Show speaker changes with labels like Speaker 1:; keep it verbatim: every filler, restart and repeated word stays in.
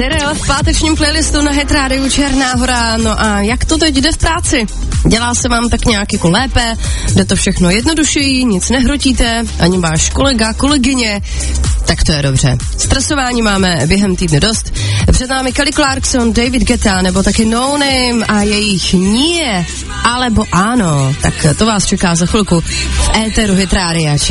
Speaker 1: Cyril v pátečním playlistu na Hit Radio Černá Hora. No a jak to teď jde v práci? Dělá se vám tak nějak jako lépe, jde to všechno jednodušeji, nic nehrotíte, ani váš kolega, kolegyně, tak to je dobře. Stresování máme během týdne dost. Před námi Kelly Clarkson, David Guetta, nebo taky No Name a jejich nie, alebo ano. Tak to vás čeká za chvilku v éteru Hit Rádia Černá